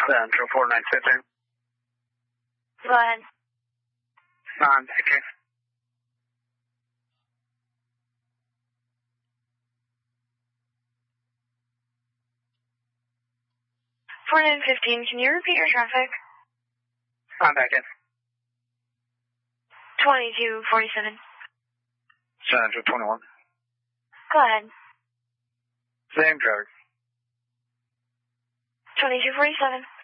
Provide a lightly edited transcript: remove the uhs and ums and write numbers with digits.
Central 4915. Go ahead. Thank you. $49.15, can you repeat your traffic? Back in. 2247. Central 21. Go ahead. Same driver. 2247.